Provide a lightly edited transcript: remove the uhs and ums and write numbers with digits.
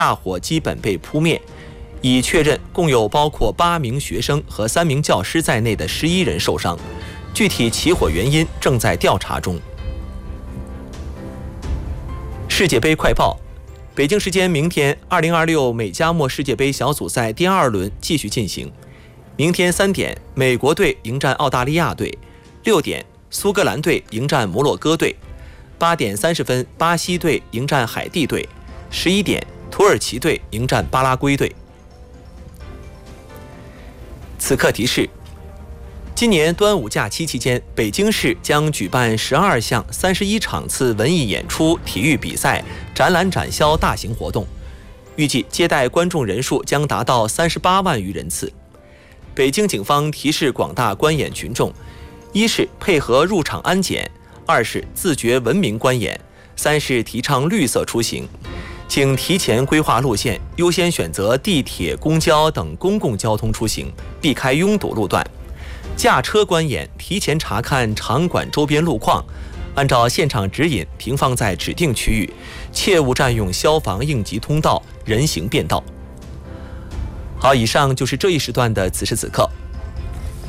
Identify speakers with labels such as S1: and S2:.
S1: 大火基本被扑灭，已确认共有包括8名学生和3名教师在内的11人受伤，具体起火原因正在调查中。世界杯快报：北京时间明天，2026美加墨世界杯小组赛第2轮继续进行。明天3点，美国队迎战澳大利亚队；6点，苏格兰队迎战摩洛哥队；8点30分，巴西队迎战海地队；11点，土耳其队迎战巴拉圭队。此刻提示：今年端午假期期间，北京市将举办12项31场次文艺演出、体育比赛、展览展销大型活动，预计接待观众人数将达到38万余人次。北京警方提示广大观演群众：一是配合入场安检，2是自觉文明观演，3是提倡绿色出行。请提前规划路线，优先选择地铁、公交等公共交通出行，避开拥堵路段。驾车观演，提前查看场馆周边路况，按照现场指引停放在指定区域，切勿占用消防应急通道、人行便道。好，以上就是这一时段的此时此刻。